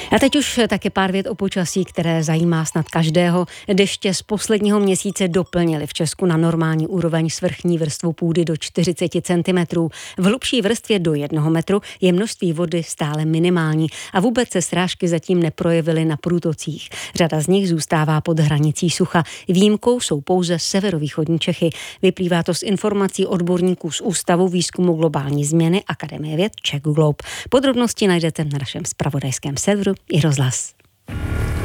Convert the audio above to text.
A teď už taky pár vět o počasí, které zajímá snad každého. Deště z posledního měsíce doplnily v Česku na normální úroveň svrchní vrstvu půdy do 40 cm. V hlubší vrstvě do 1 metru je množství vody stále minimální a vůbec se srážky zatím neprojevily na průtocích. Řada z nich zůstává pod hranicí sucha. Výjimkou jsou pouze severovýchodní Čechy. Vyplývá to z informací odborníků z Ústavu výzkumu globální změny Akademie věd Czech Globe. Podrobnosti najdete na našem zpravodajském serveru iRozhlas.